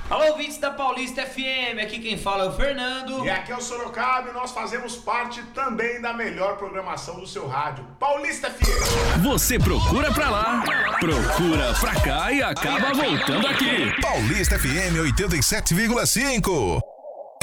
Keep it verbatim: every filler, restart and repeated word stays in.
Alô, ouvintes da Paulista F M, aqui quem fala é o Fernando. E aqui é o Sorocaba e nós fazemos parte também da melhor programação do seu rádio, Paulista F M. Você procura pra lá, procura pra cá e acaba voltando aqui. Paulista F M oitenta e sete vírgula cinco.